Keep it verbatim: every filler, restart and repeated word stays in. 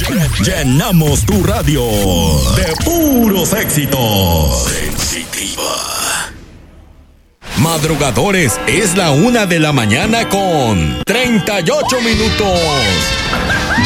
Llenamos tu radio de puros éxitos. Sensitiva. Madrugadores, es la una de la mañana con treinta y ocho minutos.